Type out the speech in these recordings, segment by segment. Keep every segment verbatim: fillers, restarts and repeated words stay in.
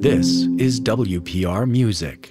This is W P R Music.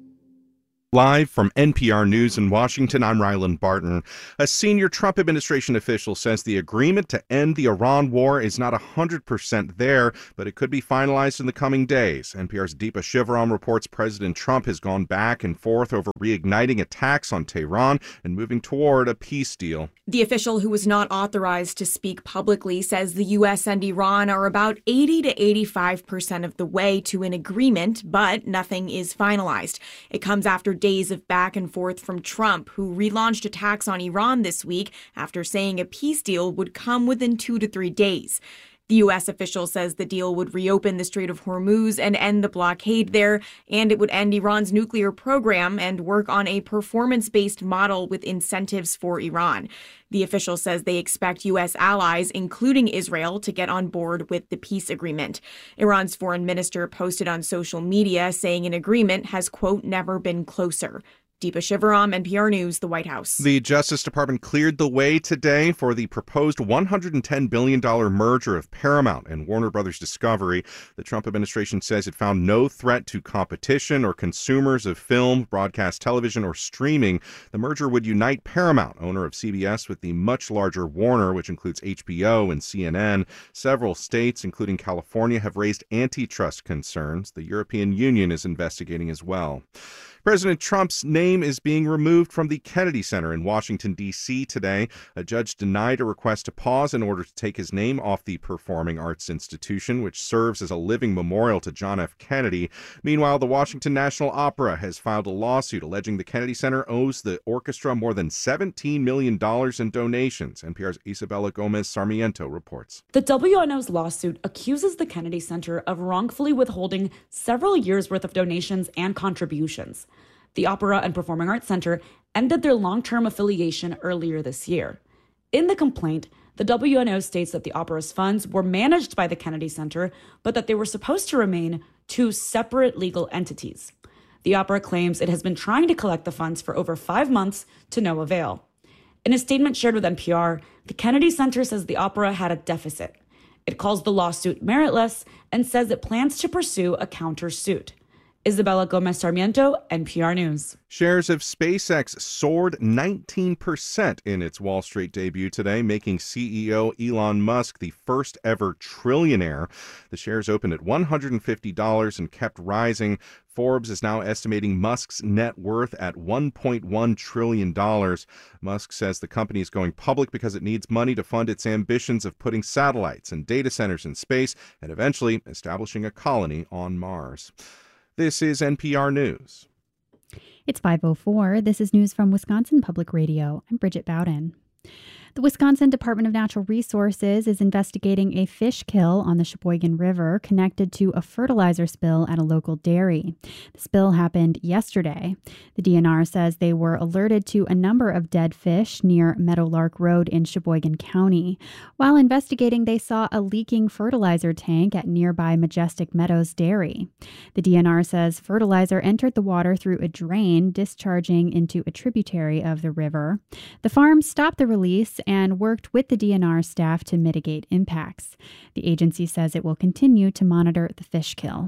Live from N P R News in Washington, I'm Ryland Barton. A senior Trump administration official says the agreement to end the Iran war is not one hundred percent there, but it could be finalized in the coming days. N P R's Deepa Shivaram reports President Trump has gone back and forth over reigniting attacks on Tehran and moving toward a peace deal. The official, who was not authorized to speak publicly, says the U S and Iran are about eighty to eighty-five percent of the way to an agreement, but nothing is finalized. It comes after days of back and forth from Trump, who relaunched attacks on Iran this week after saying a peace deal would come within two to three days. The U S official says the deal would reopen the Strait of Hormuz and end the blockade there, and it would end Iran's nuclear program and work on a performance-based model with incentives for Iran. The official says they expect U S allies, including Israel, to get on board with the peace agreement. Iran's foreign minister posted on social media saying an agreement has, quote, never been closer. Deepa Shivaram, N P R News, the White House. The Justice Department cleared the way today for the proposed one hundred ten billion dollars merger of Paramount and Warner Brothers Discovery. The Trump administration says it found no threat to competition or consumers of film, broadcast television, or streaming. The merger would unite Paramount, owner of C B S, with the much larger Warner, which includes H B O and C N N. Several states, including California, have raised antitrust concerns. The European Union is investigating as well. President Trump's name is being removed from the Kennedy Center in Washington, D C today. A judge denied a request to pause in order to take his name off the Performing Arts Institution, which serves as a living memorial to John F. Kennedy. Meanwhile, the Washington National Opera has filed a lawsuit alleging the Kennedy Center owes the orchestra more than seventeen million dollars in donations. N P R's Isabella Gomez Sarmiento reports. The W N O's lawsuit accuses the Kennedy Center of wrongfully withholding several years' worth of donations and contributions. The Opera and Performing Arts Center ended their long-term affiliation earlier this year. In the complaint, the W N O states that the opera's funds were managed by the Kennedy Center, but that they were supposed to remain two separate legal entities. The opera claims it has been trying to collect the funds for over five months to no avail. In a statement shared with N P R, the Kennedy Center says the opera had a deficit. It calls the lawsuit meritless and says it plans to pursue a countersuit. Isabella Gomez Sarmiento, N P R News. Shares of SpaceX soared nineteen percent in its Wall Street debut today, making C E O Elon Musk the first ever trillionaire. The shares opened at one hundred fifty dollars and kept rising. Forbes is now estimating Musk's net worth at one point one trillion dollars. Musk says the company is going public because it needs money to fund its ambitions of putting satellites and data centers in space and eventually establishing a colony on Mars. This is N P R News. It's five oh four. This is news from Wisconsin Public Radio. I'm Bridget Bowden. The Wisconsin Department of Natural Resources is investigating a fish kill on the Sheboygan River connected to a fertilizer spill at a local dairy. The spill happened yesterday. The D N R says they were alerted to a number of dead fish near Meadowlark Road in Sheboygan County. While investigating, they saw a leaking fertilizer tank at nearby Majestic Meadows Dairy. The D N R says fertilizer entered the water through a drain, discharging into a tributary of the river. The farm stopped the release and worked with the D N R staff to mitigate impacts. The agency says it will continue to monitor the fish kill.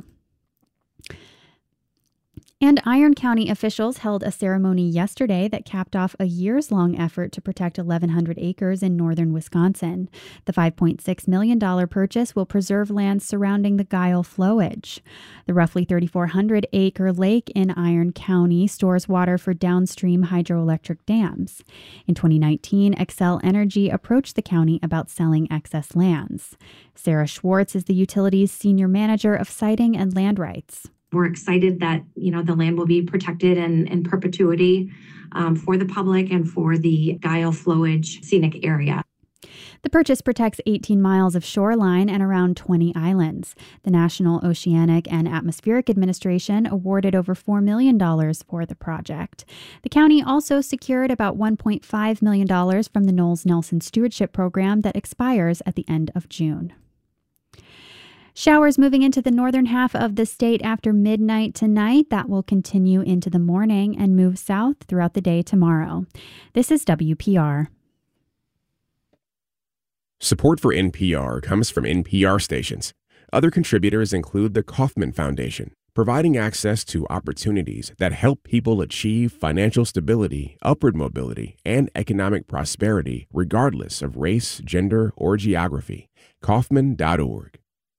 And Iron County officials held a ceremony yesterday that capped off a years-long effort to protect eleven hundred acres in northern Wisconsin. The five point six million dollars purchase will preserve land surrounding the Guile flowage. The roughly three thousand four hundred acre lake in Iron County stores water for downstream hydroelectric dams. In twenty nineteen, Xcel Energy approached the county about selling excess lands. Sarah Schwartz is the utility's senior manager of siting and land rights. We're excited that, you know, the land will be protected in, in perpetuity um, for the public and for the Guile flowage scenic area. The purchase protects eighteen miles of shoreline and around twenty islands. The National Oceanic and Atmospheric Administration awarded over four million dollars for the project. The county also secured about one point five million dollars from the Knowles Nelson Stewardship Program that expires at the end of June. Showers moving into the northern half of the state after midnight tonight. That will continue into the morning and move south throughout the day tomorrow. This is W P R. Support for N P R comes from N P R stations. Other contributors include the Kauffman Foundation, providing access to opportunities that help people achieve financial stability, upward mobility, and economic prosperity regardless of race, gender, or geography. Kauffman dot org.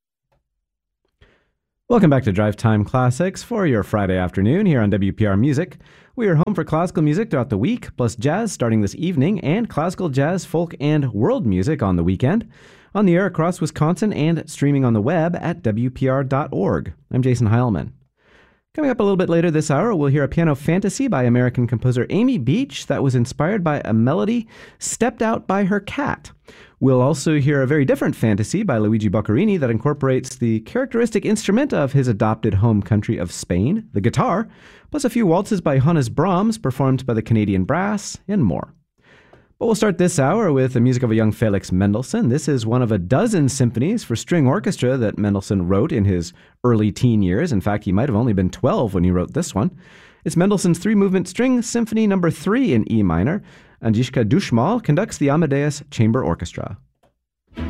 Welcome back to Drive Time Classics for your Friday afternoon here on W P R Music. We are home for classical music throughout the week, plus jazz starting this evening, and classical, jazz, folk, and world music on the weekend. On the air across Wisconsin and streaming on the web at W P R dot org. I'm Jason Heilman. Coming up a little bit later this hour, we'll hear a piano fantasy by American composer Amy Beach that was inspired by a melody stepped out by her cat. We'll also hear a very different fantasy by Luigi Boccherini that incorporates the characteristic instrument of his adopted home country of Spain, the guitar, plus a few waltzes by Johannes Brahms performed by the Canadian Brass, and more. But we'll start this hour with the music of a young Felix Mendelssohn. This is one of a dozen symphonies for string orchestra that Mendelssohn wrote in his early teen years. In fact, he might have only been twelve when he wrote this one. It's Mendelssohn's three-movement string symphony number three in E minor. Agnieszka Duszmal conducts the Amadeus Chamber Orchestra.